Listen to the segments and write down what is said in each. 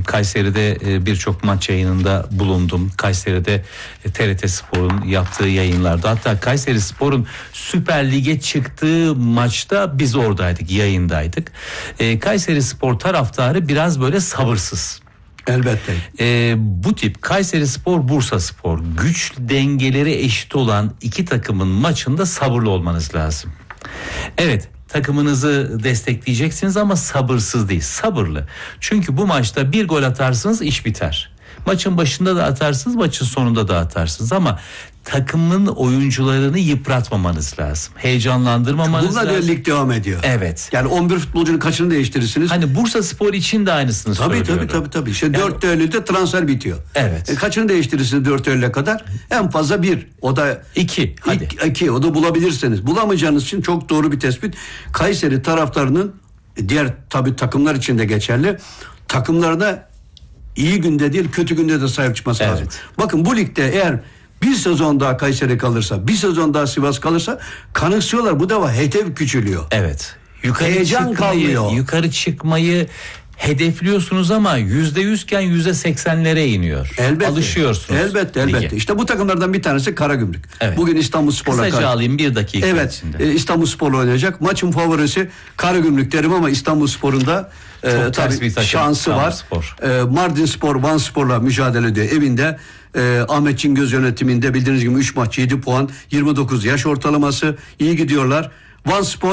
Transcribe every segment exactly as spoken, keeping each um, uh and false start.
Kayseri'de e, birçok maç yayınında bulundum. Kayseri'de e, T R T Spor'un yaptığı yayınlarda, hatta Kayseri Spor'un Süper Lig'e çıktığı maçta biz oradaydık, yayındaydık. E, Kayseri Spor taraftarı biraz böyle sabırsız. Elbette. Ee, bu tip Kayseri Spor, Bursa Spor, güç dengeleri eşit olan iki takımın maçında sabırlı olmanız lazım. Evet, takımınızı destekleyeceksiniz ama sabırsız değil, sabırlı. Çünkü bu maçta bir gol atarsınız, iş biter. Maçın başında da atarsınız, maçın sonunda da atarsınız ama takımın oyuncularını yıpratmamanız lazım. Heyecanlandırmamanız Bununla lazım. Bununla lig devam ediyor. Evet. Yani on bir futbolcunun kaçını değiştirirsiniz? Hani Bursa Spor için de aynısını tabii, söylüyorum. Tabii tabii tabii. İşte yani, dört Eylül'de transfer bitiyor. Evet. E, kaçını değiştirirsiniz dört Eylül'e kadar? En fazla bir. O da iki. Hadi. İki, iki. O da bulabilirseniz. Bulamayacağınız için çok doğru bir tespit. Kayseri taraftarının, diğer tabii takımlar için de geçerli, takımlarına iyi günde değil kötü günde de sahip çıkması evet. lazım. Bakın bu ligde eğer bir sezon daha Kayseri kalırsa, bir sezon daha Sivas kalırsa kanıksıyorlar. Bu defa hedef küçülüyor. Evet. Yukarı Heyecan çıkmayı, kalmıyor. Yukarı çıkmayı hedefliyorsunuz ama yüzde yüzken yüzde seksenlere iniyor. Elbette. Alışıyorsunuz. Elbette elbette. Lige. İşte bu takımlardan bir tanesi Karagümrük. Evet. Bugün İstanbulspor'la kısaca alayım bir dakika evet, içinde. E, İstanbulspor'la oynayacak. Maçın favorisi Karagümrük derim ama İstanbulspor'un da e, tabii şansı var. E, Mardinspor, Vanspor'la mücadele ediyor evinde. E, Ahmet Cingöz yönetiminde bildiğiniz gibi üç maç yedi puan, yirmi dokuz yaş ortalaması, iyi gidiyorlar. Vanspor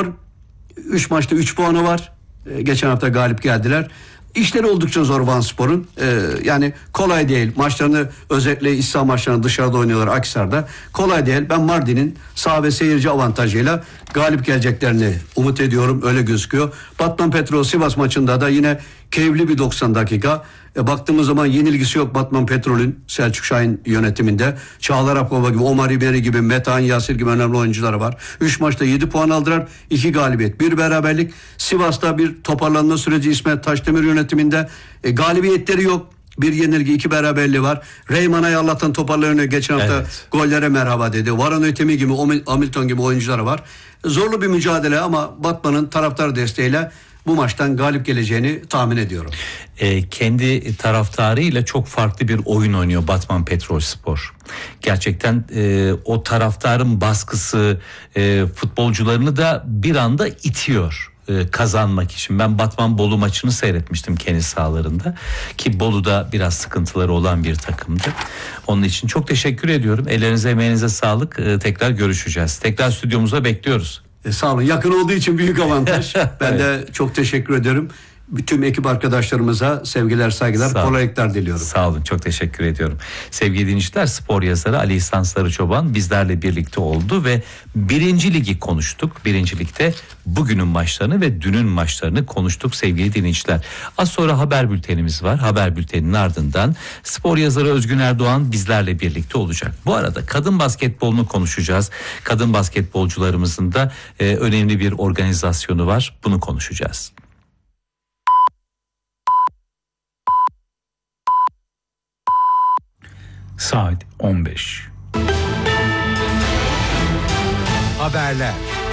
üç maçta üç puanı var. E, geçen hafta galip geldiler. İşleri oldukça zor Vanspor'un. Ee, yani kolay değil. Maçlarını, özellikle İhsan maçlarını dışarıda oynuyorlar Akhisar'da. Kolay değil. Ben Mardin'in saha ve seyirci avantajıyla galip geleceklerini umut ediyorum. Öyle gözüküyor. Batman Petrol Sivas maçında da yine keyifli bir doksan dakika. E, baktığımız zaman yenilgisi yok Batman Petrol'ün, Selçuk Şahin yönetiminde. Çağlar Akbaba gibi, Omar İberi gibi, Metehan Yasir gibi önemli oyuncuları var. üç maçta yedi puan aldılar. iki galibiyet, bir beraberlik. Sivas'ta bir toparlanma süreci İsmet Taşdemir yönetiminde. E, galibiyetleri yok. Bir yenilgi, iki beraberliği var. Reyman'a Allah'tan toparlanıyor. Geçen hafta evet. gollere merhaba dedi. Varan Ötemi gibi, Hamilton gibi oyuncuları var. Zorlu bir mücadele ama Batman'ın taraftar desteğiyle bu maçtan galip geleceğini tahmin ediyorum. E, kendi taraftarıyla çok farklı bir oyun oynuyor Batman Petrolspor. Gerçekten e, o taraftarın baskısı e, futbolcularını da bir anda itiyor e, kazanmak için. Ben Batman Bolu maçını seyretmiştim kendi sahalarında ki Bolu'da biraz sıkıntıları olan bir takımdı. Onun için çok teşekkür ediyorum. Ellerinize emeğinize sağlık. E, tekrar görüşeceğiz. Tekrar stüdyomuza bekliyoruz. E, sağ olun. Yakın olduğu için büyük avantaj. Ben evet. de çok teşekkür ederim. Bütün ekip arkadaşlarımıza sevgiler, saygılar, kolaylıklar diliyorum. Sağ olun, çok teşekkür ediyorum. Sevgili dinleyiciler, spor yazarı Ali İhsan Sarıçoban bizlerle birlikte oldu ve birinci ligi konuştuk. Birinci ligde bugünün maçlarını ve dünün maçlarını konuştuk sevgili dinleyiciler. Az sonra haber bültenimiz var. Haber bülteninin ardından spor yazarı Özgün Erdoğan bizlerle birlikte olacak. Bu arada kadın basketbolunu konuşacağız. Kadın basketbolcularımızın da e, önemli bir organizasyonu var. Bunu konuşacağız. Saat on beş. Haberler.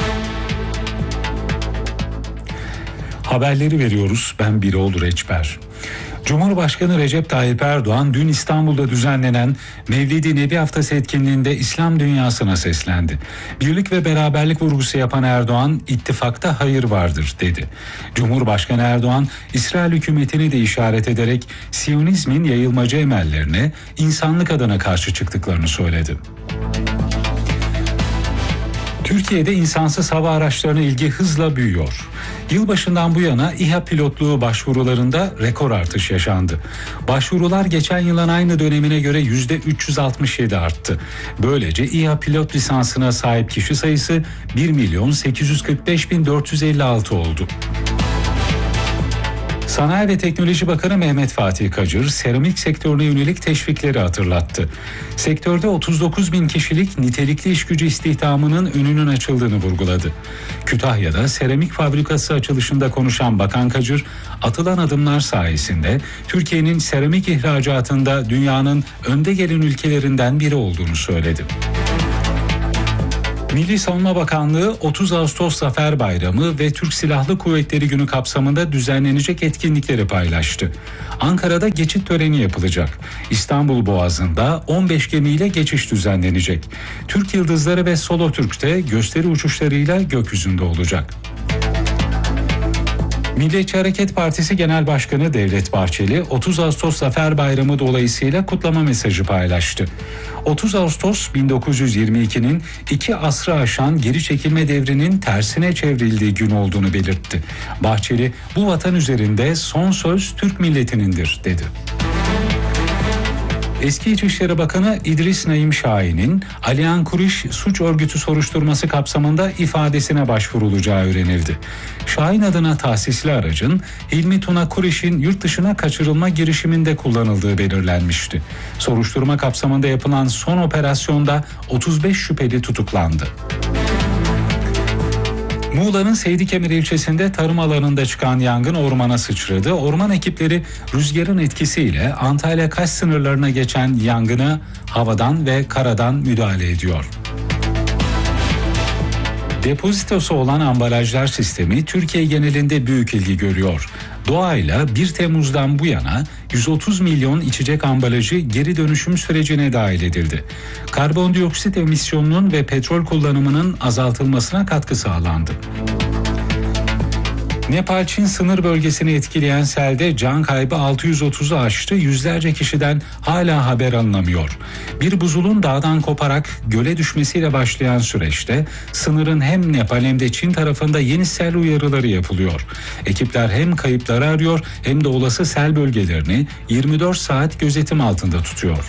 Haberleri veriyoruz. Ben Biroğlu Reçber. Cumhurbaşkanı Recep Tayyip Erdoğan dün İstanbul'da düzenlenen Mevlid-i Nebi Haftası etkinliğinde İslam dünyasına seslendi. Birlik ve beraberlik vurgusu yapan Erdoğan, ittifakta hayır vardır dedi. Cumhurbaşkanı Erdoğan, İsrail hükümetini de işaret ederek Siyonizmin yayılmacı emellerine insanlık adına karşı çıktıklarını söyledi. Türkiye'de insansız hava araçlarına ilgi hızla büyüyor. Yılbaşından bu yana İHA pilotluğu başvurularında rekor artış yaşandı. Başvurular geçen yılın aynı dönemine göre yüzde üç yüz altmış yedi arttı. Böylece İHA pilot lisansına sahip kişi sayısı bir milyon sekiz yüz kırk beş bin dört yüz elli altı oldu. Sanayi ve Teknoloji Bakanı Mehmet Fatih Kacır, seramik sektörüne yönelik teşvikleri hatırlattı. Sektörde otuz dokuz bin kişilik nitelikli iş gücü istihdamının önünün açıldığını vurguladı. Kütahya'da seramik fabrikası açılışında konuşan Bakan Kacır, atılan adımlar sayesinde Türkiye'nin seramik ihracatında dünyanın önde gelen ülkelerinden biri olduğunu söyledi. Milli Savunma Bakanlığı otuz Ağustos Zafer Bayramı ve Türk Silahlı Kuvvetleri Günü kapsamında düzenlenecek etkinlikleri paylaştı. Ankara'da geçit töreni yapılacak. İstanbul Boğazı'nda on beş gemiyle geçiş düzenlenecek. Türk Yıldızları ve Solo Türk'te gösteri uçuşlarıyla gökyüzünde olacak. Milliyetçi Hareket Partisi Genel Başkanı Devlet Bahçeli, otuz Ağustos Zafer Bayramı dolayısıyla kutlama mesajı paylaştı. otuz Ağustos bin dokuz yüz yirmi ikinin iki asrı aşan geri çekilme devrinin tersine çevrildiği gün olduğunu belirtti. Bahçeli, bu vatan üzerinde son söz Türk milletinindir, dedi. Eski İçişleri Bakanı İdris Naim Şahin'in Aliyan Kuriş suç örgütü soruşturması kapsamında ifadesine başvurulacağı öğrenildi. Şahin adına tahsisli aracın Hilmi Tuna Kuriş'in yurt dışına kaçırılma girişiminde kullanıldığı belirlenmişti. Soruşturma kapsamında yapılan son operasyonda otuz beş şüpheli tutuklandı. Muğla'nın Seydikemir ilçesinde tarım alanında çıkan yangın ormana sıçradı. Orman ekipleri rüzgarın etkisiyle Antalya-Kaş sınırlarına geçen yangını havadan ve karadan müdahale ediyor. Depozitosu olan ambalajlar sistemi Türkiye genelinde büyük ilgi görüyor. Doğayla bir Temmuz'dan bu yana yüz otuz milyon içecek ambalajı geri dönüşüm sürecine dahil edildi. Karbondioksit emisyonunun ve petrol kullanımının azaltılmasına katkı sağlandı. Nepal-Çin sınır bölgesini etkileyen selde can kaybı altı yüz otuzu aştı, yüzlerce kişiden hala haber alınamıyor. Bir buzulun dağdan koparak göle düşmesiyle başlayan süreçte sınırın hem Nepal hem de Çin tarafında yeni sel uyarıları yapılıyor. Ekipler hem kayıpları arıyor hem de olası sel bölgelerini yirmi dört saat gözetim altında tutuyor.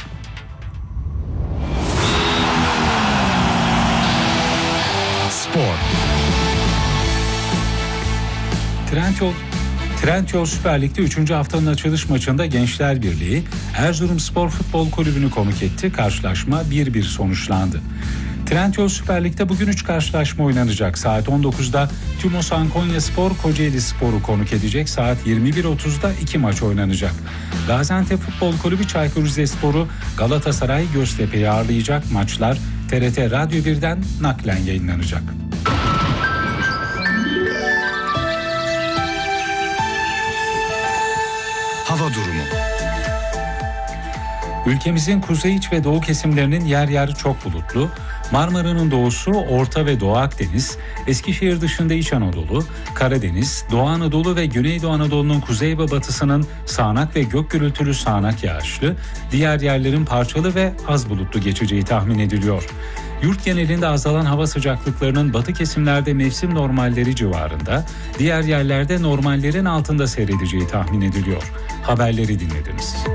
Spor. Trendyol, Trendyol Süper Lig'de üçüncü haftanın açılış maçında Gençler Birliği Erzurumspor Futbol Kulübü'nü konuk etti. Karşılaşma bir bir sonuçlandı. Trendyol Süper Lig'de bugün üç karşılaşma oynanacak. Saat on dokuzda Tümosan Konyaspor Kocaeli Spor'u konuk edecek. Saat yirmi bir otuzda iki maç oynanacak. Gaziantep Futbol Kulübü Çaykur Rizespor'u Galatasaray Göztepe'yi ağırlayacak. Maçlar T R T Radyo birden naklen yayınlanacak. Hava durumu. Ülkemizin kuzey iç ve doğu kesimlerinin yer yer çok bulutlu. Marmara'nın doğusu, Orta ve Doğu Akdeniz, Eskişehir dışında İç Anadolu, Karadeniz, Doğu Anadolu ve Güneydoğu Anadolu'nun kuzey ve batısının sağanak ve gök gürültülü sağanak yağışlı, diğer yerlerin parçalı ve az bulutlu geçeceği tahmin ediliyor. Yurt genelinde azalan hava sıcaklıklarının batı kesimlerde mevsim normalleri civarında, diğer yerlerde normallerin altında seyredeceği tahmin ediliyor. Haberleri dinlediniz.